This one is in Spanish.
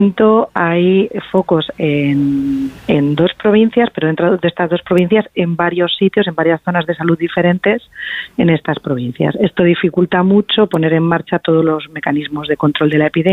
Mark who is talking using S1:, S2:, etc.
S1: Hay focos en 2 provincias, pero dentro de estas 2 provincias en varios sitios, en varias zonas de salud diferentes en estas provincias. Esto dificulta mucho poner en marcha todos los mecanismos de control de la epidemia.